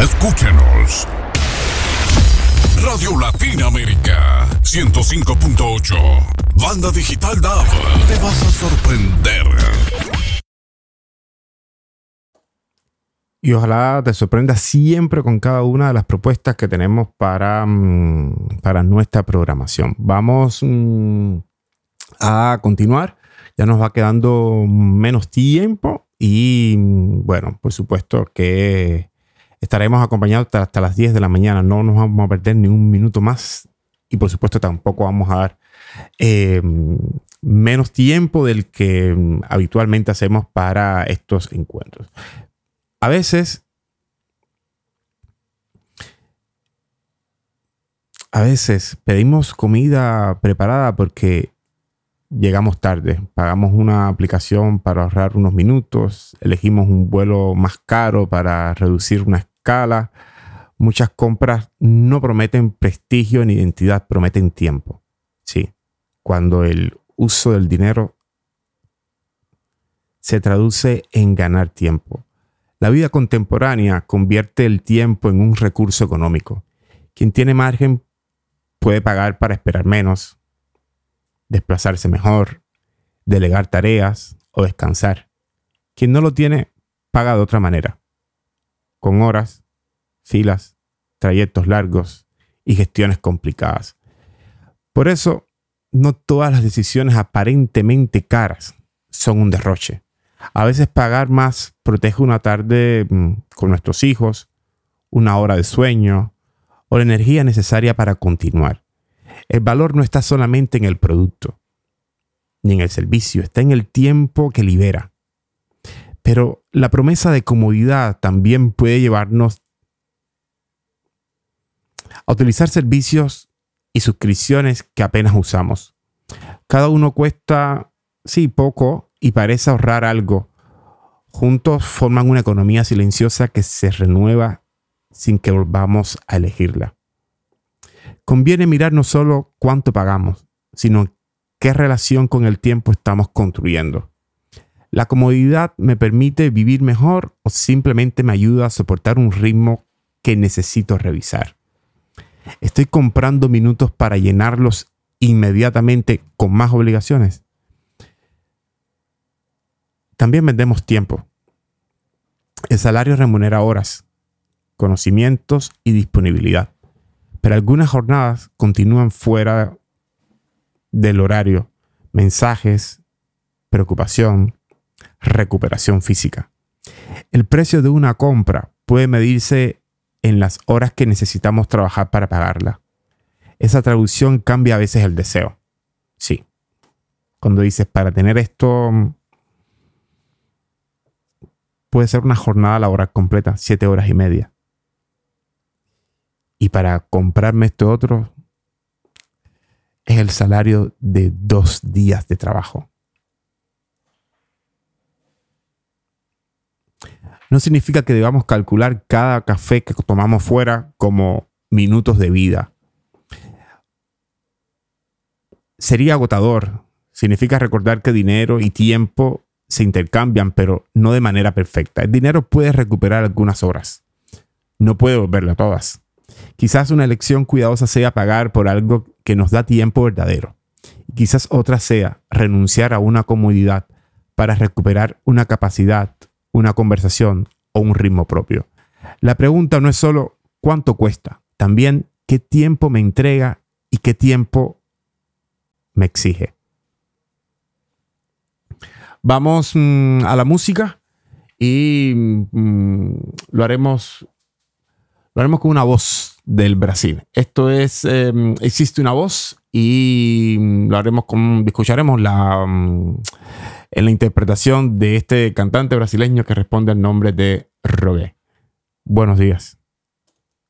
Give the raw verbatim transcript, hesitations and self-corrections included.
Escúchenos. Radio Latina América ciento cinco punto ocho. Banda Digital D A B. Te vas a sorprender. Y ojalá te sorprenda siempre con cada una de las propuestas que tenemos para, para nuestra programación. Vamos mm, a continuar. Ya nos va quedando menos tiempo y, bueno, por supuesto que estaremos acompañados hasta, hasta las diez de la mañana. No nos vamos a perder ni un minuto más y, por supuesto, tampoco vamos a dar eh, menos tiempo del que habitualmente hacemos para estos encuentros. A veces, a veces pedimos comida preparada porque llegamos tarde. Pagamos una aplicación para ahorrar unos minutos. Elegimos un vuelo más caro para reducir una escala. Muchas compras no prometen prestigio ni identidad, prometen tiempo. Sí, cuando el uso del dinero se traduce en ganar tiempo. La vida contemporánea convierte el tiempo en un recurso económico. Quien tiene margen puede pagar para esperar menos, desplazarse mejor, delegar tareas o descansar. Quien no lo tiene, paga de otra manera, con horas, filas, trayectos largos y gestiones complicadas. Por eso, no todas las decisiones aparentemente caras son un derroche. A veces pagar más protege una tarde mmm, con nuestros hijos, una hora de sueño o la energía necesaria para continuar. El valor no está solamente en el producto ni en el servicio, está en el tiempo que libera. Pero la promesa de comodidad también puede llevarnos a utilizar servicios y suscripciones que apenas usamos. Cada uno cuesta, sí, poco, y parece ahorrar algo. Juntos forman una economía silenciosa que se renueva sin que volvamos a elegirla. Conviene mirar no solo cuánto pagamos, sino qué relación con el tiempo estamos construyendo. ¿La comodidad me permite vivir mejor o simplemente me ayuda a soportar un ritmo que necesito revisar? ¿Estoy comprando minutos para llenarlos inmediatamente con más obligaciones? También vendemos tiempo. El salario remunera horas, conocimientos y disponibilidad. Pero algunas jornadas continúan fuera del horario. Mensajes, preocupación, recuperación física. El precio de una compra puede medirse en las horas que necesitamos trabajar para pagarla. Esa traducción cambia a veces el deseo. Sí. Cuando dices, para tener esto, puede ser una jornada laboral completa, siete horas y media. Y para comprarme esto otro, es el salario de dos días de trabajo. No significa que debamos calcular cada café que tomamos fuera como minutos de vida. Sería agotador. Significa recordar que dinero y tiempo se intercambian, pero no de manera perfecta. El dinero puede recuperar algunas horas. No puede devolverlas todas. Quizás una elección cuidadosa sea pagar por algo que nos da tiempo verdadero. Quizás otra sea renunciar a una comodidad para recuperar una capacidad, una conversación o un ritmo propio. La pregunta no es solo cuánto cuesta, también qué tiempo me entrega y qué tiempo me exige. Vamos mmm, a la música y mmm, lo haremos lo haremos con una voz del Brasil. Esto es eh, Existe una voz y lo haremos con escucharemos la um, en la interpretación de este cantante brasileño que responde al nombre de Rogué. Buenos días.